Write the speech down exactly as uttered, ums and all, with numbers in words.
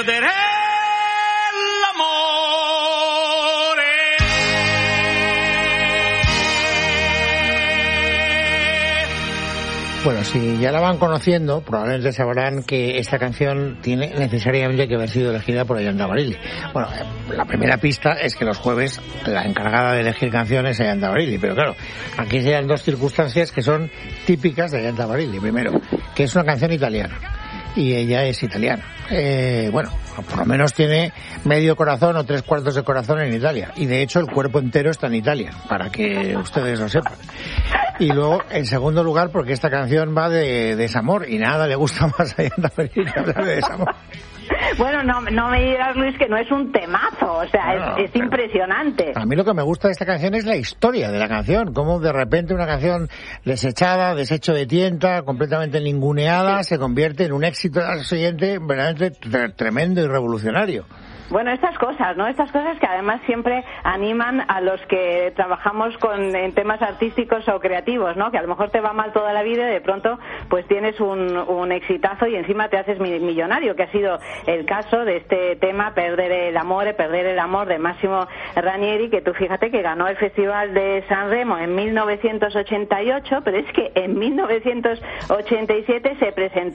perderé el amor. Bueno, si ya la van conociendo, probablemente sabrán que esta canción tiene necesariamente que haber sido elegida por Ayanta Barilli. Bueno, la primera pista es que los jueves la encargada de elegir canciones es Ayanta Barilli, pero claro, aquí se dan dos circunstancias que son típicas de Ayanta Barilli. Primero, que es una canción italiana y ella es italiana. Eh, bueno, por lo menos tiene medio corazón o tres cuartos de corazón en Italia, y de hecho el cuerpo entero está en Italia, para que ustedes lo sepan. Y luego, en segundo lugar, porque esta canción va de desamor, y nada le gusta más a Ayanta Barilli que hablar de desamor. Bueno, no, no me digas, Luis, que no es un temazo, o sea, no, es, es impresionante. A mí lo que me gusta de esta canción es la historia de la canción, cómo de repente una canción desechada, desecho de tienta, completamente ninguneada, se convierte en un éxito al siguiente verdaderamente tre- tremendo y revolucionario. Bueno, estas cosas, ¿no? Estas cosas que además siempre animan a los que trabajamos con en temas artísticos o creativos, ¿no? Que a lo mejor te va mal toda la vida y de pronto pues tienes un, un exitazo y encima te haces millonario, que ha sido el caso de este tema, Perder el amor, Perder el amor, de Massimo Ranieri, que tú fíjate que ganó el Festival de Sanremo en mil novecientos ochenta y ocho, pero es que en mil novecientos ochenta y siete se presentó